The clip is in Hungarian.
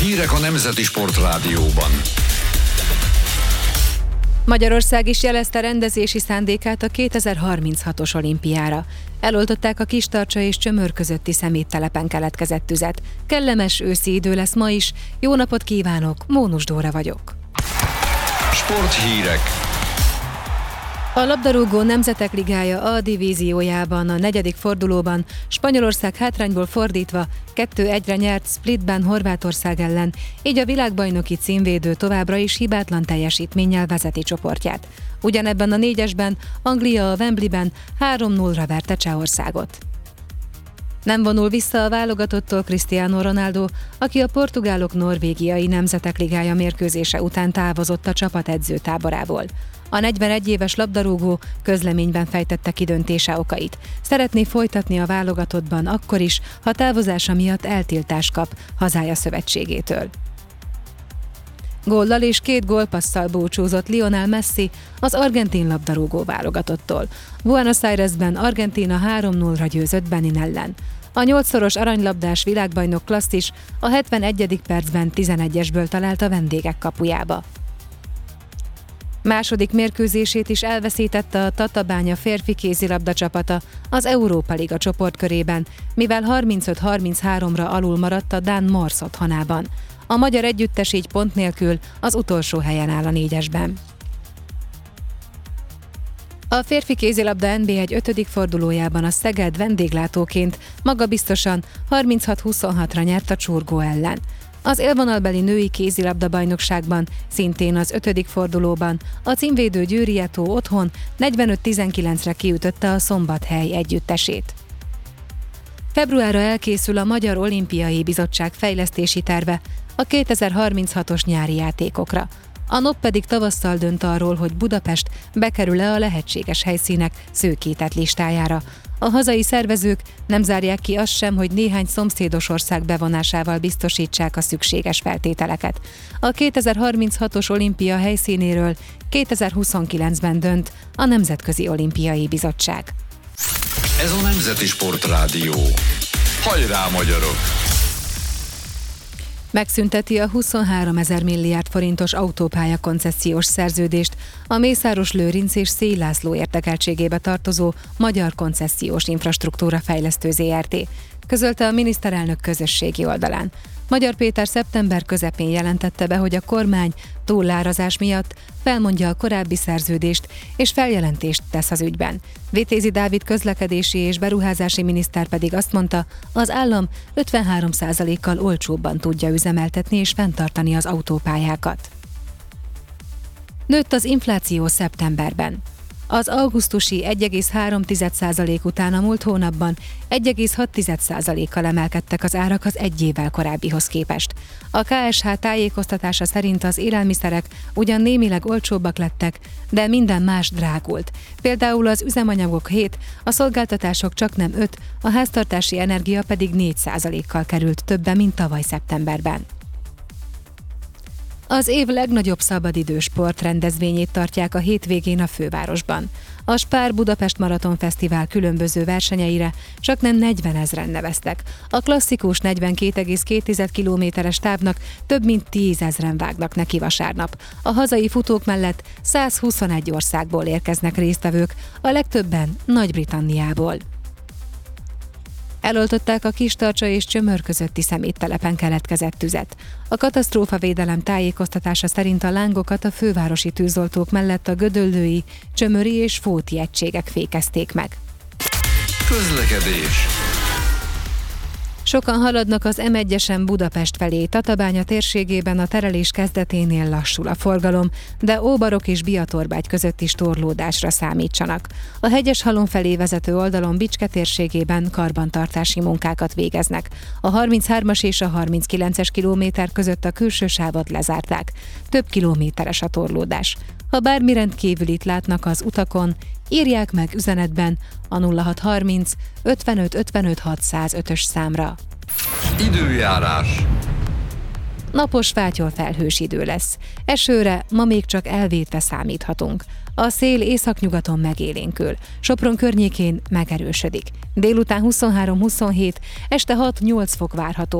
Hírek a Nemzeti Sportrádióban. Magyarország is jelezte rendezési szándékát a 2036-os olimpiára. Eloltották a Kistarcsa és Csömör közötti szeméttelepen keletkezett tüzet. Kellemes őszi idő lesz ma is. Jó napot kívánok, Mónus Dóra vagyok. Sporthírek. A labdarúgó Nemzetek Ligája A divíziójában a 4. fordulóban Spanyolország hátrányból fordítva 2-1-re nyert Splitben Horvátország ellen, így a világbajnoki címvédő továbbra is hibátlan teljesítménnyel vezeti csoportját. Ugyanebben a 4-esben Anglia a Wembleyben 3-0-ra verte Csehországot. Nem vonul vissza a válogatottól Cristiano Ronaldo, aki a portugálok norvégiai Nemzetek Ligája mérkőzése után távozott a csapat edzőtáborából. A 41 éves labdarúgó közleményben fejtette ki döntése okait. Szeretné folytatni a válogatottban akkor is, ha távozása miatt eltiltást kap hazája szövetségétől. Góllal és 2 gólpasszal búcsúzott Lionel Messi az argentin labdarúgó válogatottól. Buenos Airesben Argentína 3-0-ra győzött Benin ellen. A 8-szoros aranylabdás világbajnok klasszis a 71. percben 11-esből talált a vendégek kapujába. Második mérkőzését is elveszítette a Tatabánya férfi kézilabda csapata az Európa Liga csoportkörében, mivel 35-33-ra alul maradt a dán Mors otthonában. A magyar együttes így pont nélkül az utolsó helyen áll a 4-esben. A férfi kézilabda NB1 5. fordulójában a Szeged vendéglátóként magabiztosan 36-26-ra nyert a Csurgó ellen. Az élvonalbeli női kézilabda bajnokságban szintén az 5. fordulóban a címvédő Győri Eto otthon 45-19-re kiütötte a Szombathely együttesét. Februárra elkészül a Magyar Olimpiai Bizottság fejlesztési terve a 2036-os nyári játékokra. A NOP pedig tavasszal dönt arról, hogy Budapest bekerül-e a lehetséges helyszínek szőkített listájára. A hazai szervezők nem zárják ki azt sem, hogy néhány szomszédos ország bevonásával biztosítsák a szükséges feltételeket. A 2036-os olimpia helyszínéről 2029-ben dönt a Nemzetközi Olimpiai Bizottság. Ez a Nemzeti Sportrádió. Hajrá, magyarok! Megszünteti a 23 000 milliárd forintos autópálya koncesziós szerződést a Mészáros-Lőrinc és Szély László érdekeltségébe tartozó Magyar Koncesziós Infrastruktúra Fejlesztő Zrt., közölte a miniszterelnök közösségi oldalán. Magyar Péter szeptember közepén jelentette be, hogy a kormány túlárazás miatt felmondja a korábbi szerződést és feljelentést tesz az ügyben. Vitézi Dávid közlekedési és beruházási miniszter pedig azt mondta, az állam 53%-kal olcsóbban tudja üzemeltetni és fenntartani az autópályákat. Nőtt az infláció szeptemberben. Az augusztusi 1,3% után a múlt hónapban 1,6%-kal emelkedtek az árak az egy évvel korábbihoz képest. A KSH tájékoztatása szerint az élelmiszerek ugyan némileg olcsóbbak lettek, de minden más drágult. Például az üzemanyagok 7%, a szolgáltatások csaknem 5%, a háztartási energia pedig 4%-kal került többe, mint tavaly szeptemberben. Az év legnagyobb szabadidős sportrendezvényét tartják a hétvégén a fővárosban. A Spár Budapest Maraton Fesztivál különböző versenyeire csaknem 40 000-en neveztek. A klasszikus 42,2 kilométeres távnak több mint 10 000-en vágnak neki vasárnap. A hazai futók mellett 121 országból érkeznek résztvevők, a legtöbben Nagy-Britanniából. Eloltották a Kistarcsa és Csömör közötti szeméttelepen keletkezett tüzet. A katasztrófavédelem tájékoztatása szerint a lángokat a fővárosi tűzoltók mellett a gödöllői, csömöri és fóti egységek fékezték meg. Közlekedés. Sokan haladnak az M1-esen Budapest felé, Tatabánya térségében a terelés kezdeténél lassul a forgalom, de Óbarok és Biatorbágy között is torlódásra számítsanak. A Hegyeshalom felé vezető oldalon Bicske térségében karbantartási munkákat végeznek. A 33-as és a 39-es kilométer között a külső sávot lezárták. Több kilométeres a torlódás. Ha bármi rendkívülit látnak az utakon, írják meg üzenetben a 0630 55 55 605-ös számra. Időjárás. Napos, fátyol-felhős idő lesz. Esőre ma még csak elvétve számíthatunk. A szél északnyugaton megélénkül, Sopron környékén megerősödik. Délután 23-27, este 6-8 fok várható.